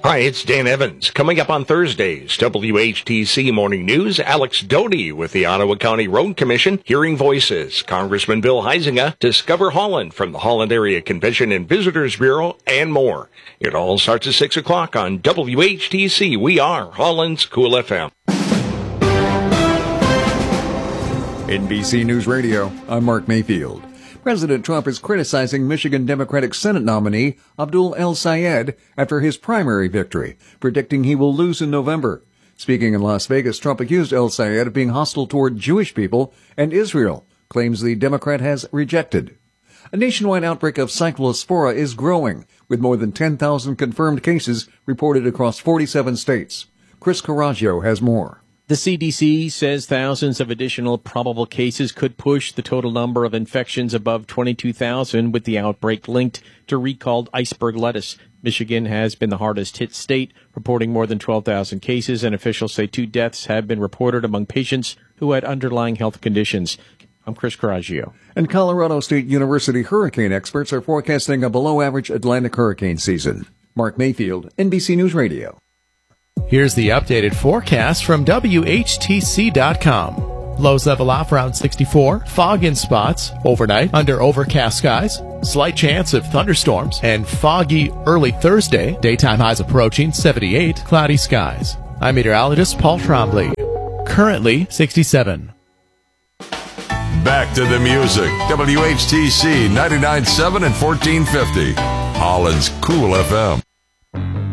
Hi, it's Dan Evans. Coming up on Thursdays, WHTC Morning News, Alex Doty with the Ottawa County Road Commission, Hearing Voices, Congressman Bill Huizenga, Discover Holland from the Holland Area Convention and Visitors Bureau, and more. It all starts at 6 o'clock on WHTC. We are Holland's Cool FM. NBC News Radio, I'm Mark Mayfield. President Trump is criticizing Michigan Democratic Senate nominee Abdul El-Sayed after his primary victory, predicting he will lose in November. Speaking in Las Vegas, Trump accused El-Sayed of being hostile toward Jewish people and Israel, claims the Democrat has rejected. A nationwide outbreak of cyclospora is growing, with more than 10,000 confirmed cases reported across 47 states. Chris Caraggio has more. The CDC says thousands of additional probable cases could push the total number of infections above 22,000, with the outbreak linked to recalled iceberg lettuce. Michigan has been the hardest hit state, reporting more than 12,000 cases, and officials say 2 deaths have been reported among patients who had underlying health conditions. I'm Chris Caraggio. And Colorado State University hurricane experts are forecasting a below-average Atlantic hurricane season. Mark Mayfield, NBC News Radio. Here's the updated forecast from WHTC.com. Lows level off around 64. Fog in spots overnight under overcast skies. Slight chance of thunderstorms and foggy early Thursday. Daytime highs approaching 78. Cloudy skies. I'm meteorologist Paul Trombley. Currently 67. Back to the music. WHTC 99.7 and 1450. Holland's Cool FM.